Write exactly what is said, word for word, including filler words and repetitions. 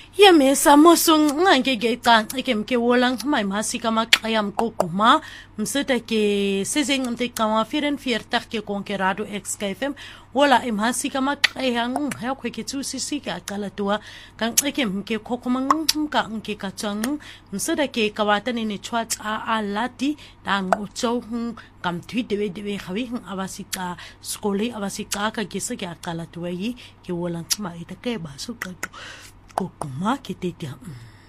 Yemesa mosong ngange ke ka ke mke wolang mai masika makayam kokuma mseta ke sezeng mte kama firen fiertak ke konkerado X K F M wala imhasika makayang ha kwe ke tsusisi ka kala tua kan ke mke kokuma ka nke kachang mseta ke kawata ni chwat a alati dang ucho kam twi dewe dewe khawi abasika skole abasika ka gese ke kala tua yi ke wolang mai ta ke basu ka kokuma ke te